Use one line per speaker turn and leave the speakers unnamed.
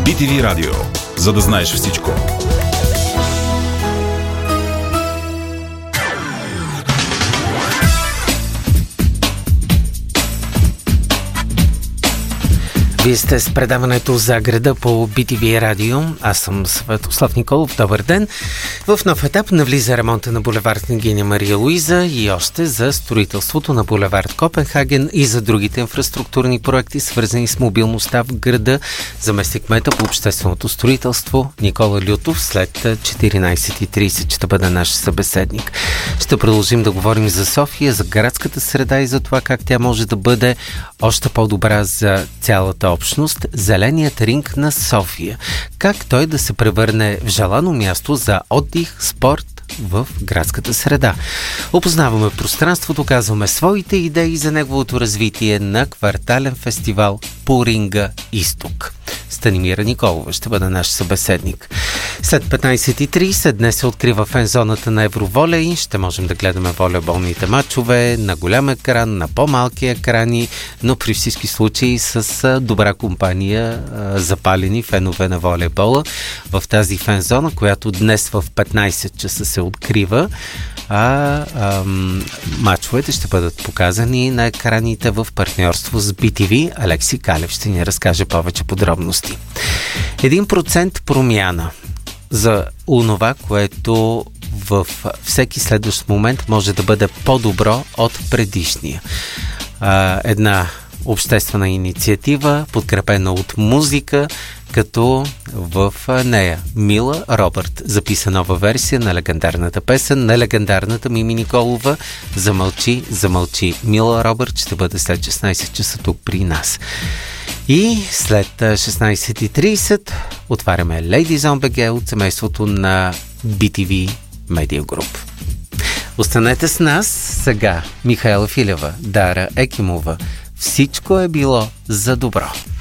BTV Радио, за да знаеш всичко.
Вие сте с предаването за града по BTV Радио. Аз съм Светослав Николов. Добър ден. В нов етап навлиза ремонта на булевард Княгиня Мария Луиза и още за строителството на булевард Копенхаген и за другите инфраструктурни проекти, свързани с мобилността в града. Заместник-кмета по общественото строителство Никола Лютов след 14:30 ще бъде наш събеседник. Ще продължим да говорим за София, за градската среда и за това как тя може да бъде още по-добра за цялата общност, зеленият ринг на София. Как той да се превърне в желано място за отдих, спорт в градската среда. Опознаваме пространството, казваме своите идеи за неговото развитие на квартален фестивал по ринга Изток. Станимира Николова ще бъде наш събеседник. След 15:30 днес се открива фен-зоната на Евроволей. Ще можем да гледаме волейболните матчове на голям екран, на по-малки екрани, но при всички случаи с добра компания запалени фенове на волейбола в тази фен-зона, която днес в 15 часа се открива. Матчовете ще бъдат показани на екраните в партньорство с BTV. Алекси Калев ще ни разкаже повече подробности. 1% промяна за онова, което в всеки следващ момент може да бъде по-добро от предишния. Една обществена инициатива, подкрепена от музика, като в нея Мила Робърт записа нова версия на легендарната песен на легендарната Мими Николова "Замълчи, замълчи". Мила Робърт ще бъде след 16 часа тук при нас. И след 16:30 отваряме Ladies on BG от семейството на BTV Media Group. Останете с нас сега. Михаела Филева, Дара Екимова. Всичко е било за добро.